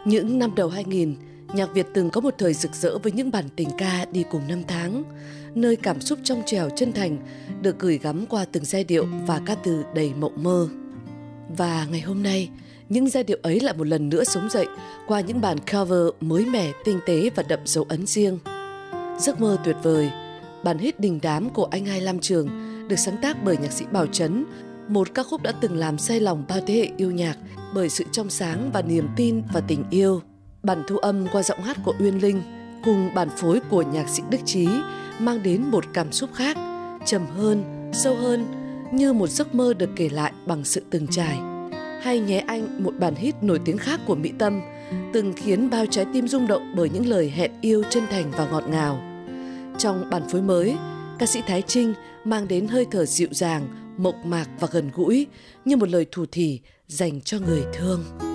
Những năm đầu 2000, nhạc Việt từng có một thời rực rỡ với những bản tình ca đi cùng năm tháng, nơi cảm xúc trong trẻo chân thành được gửi gắm qua từng giai điệu và ca từ đầy mộng mơ. Và ngày hôm nay, những giai điệu ấy lại một lần nữa sống dậy qua những bản cover mới mẻ, tinh tế và đậm dấu ấn riêng. Giấc mơ tuyệt vời, bản hit đình đám của anh Hai Lam Trường được sáng tác bởi nhạc sĩ Bảo Trấn, một ca khúc đã từng làm say lòng bao thế hệ yêu nhạc bởi sự trong sáng và niềm tin và tình yêu. Bản thu âm qua giọng hát của Uyên Linh cùng bản phối của nhạc sĩ Đức Chí mang đến một cảm xúc khác, trầm hơn, sâu hơn, như một giấc mơ được kể lại bằng sự từng trải. Hay Nhé Anh, một bản hit nổi tiếng khác của Mỹ Tâm, từng khiến bao trái tim rung động bởi những lời hẹn yêu chân thành và ngọt ngào. Trong bản phối mới, ca sĩ Thái Trinh mang đến hơi thở dịu dàng, mộc mạc và gần gũi, như một lời thủ thỉ dành cho người thương.